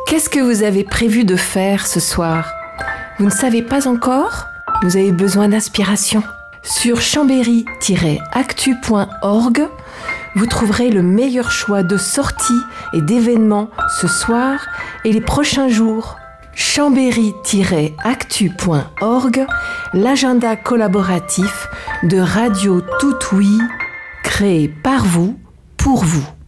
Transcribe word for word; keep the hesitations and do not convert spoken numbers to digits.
Qu'est-ce que vous avez prévu de faire ce soir ? Vous ne savez pas encore ? Vous avez besoin d'inspiration ? Sur chambéry tiret actu point org, vous trouverez le meilleur choix de sorties et d'événements ce soir et les prochains jours. chambéry tiret actu point org, l'agenda collaboratif de Radio Tout Oui, créé par vous, pour vous.